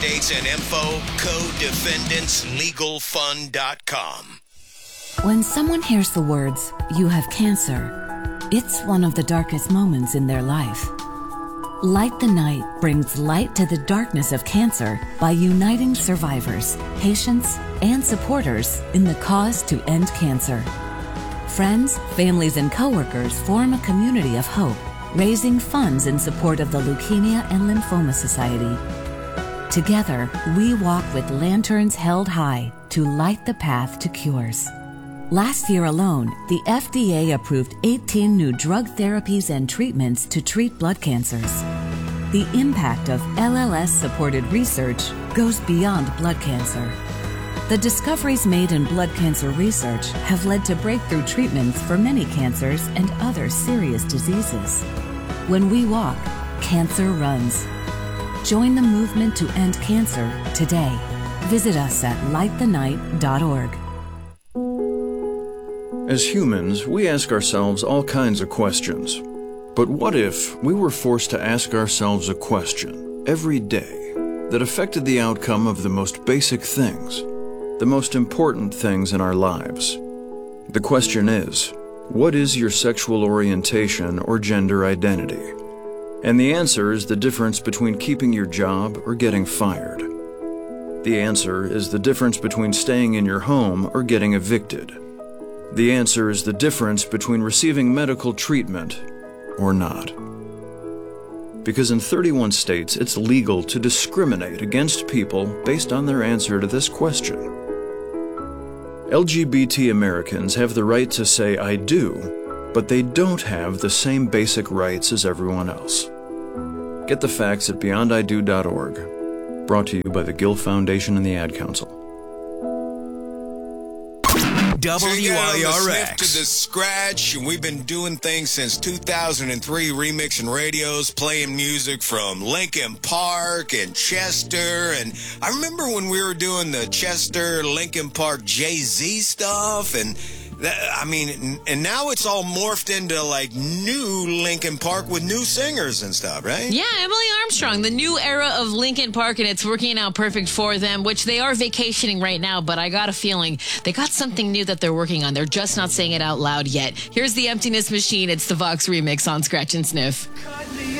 updates and info, co-defendantslegalfund.com. When someone hears the words, "You have cancer," it's one of the darkest moments in their life. Light the Night brings light to the darkness of cancer by uniting survivors, patients, and supporters in the cause to end cancer. Friends, families, and coworkers form a community of hope, raising funds in support of the Leukemia and Lymphoma Society. Together, we walk with lanterns held high to light the path to cures. Last year alone, the FDA approved 18 new drug therapies and treatments to treat blood cancers. The impact of LLS-supported research goes beyond blood cancer. The discoveries made in blood cancer research have led to breakthrough treatments for many cancers and other serious diseases. When we walk, cancer runs. Join the movement to end cancer today. Visit us at lightthenight.org. As humans, we ask ourselves all kinds of questions. But what if we were forced to ask ourselves a question every day that affected the outcome of the most basic things, the most important things in our lives? The question is, what is your sexual orientation or gender identity? And the answer is the difference between keeping your job or getting fired. The answer is the difference between staying in your home or getting evicted. The answer is the difference between receiving medical treatment or not. Because in 31 states, it's legal to discriminate against people based on their answer to this question. LGBT Americans have the right to say "I do," but they don't have the same basic rights as everyone else. Get the facts at beyondido.org. Brought to you by the Gill Foundation and the Ad Council. WIRX. To the scratch, and we've been doing things since 2003, remixing radios, playing music from Linkin Park and Chester. And I remember when we were doing the Chester, Linkin Park, Jay-Z stuff, and and now it's all morphed into like new Linkin Park with new singers and stuff, right? Yeah, Emily Armstrong, the new era of Linkin Park, and it's working out perfect for them, which they are vacationing right now, but I got a feeling they got something new that they're working on. They're just not saying it out loud yet. Here's the Emptiness Machine. It's the Vox remix on Scratch and Sniff.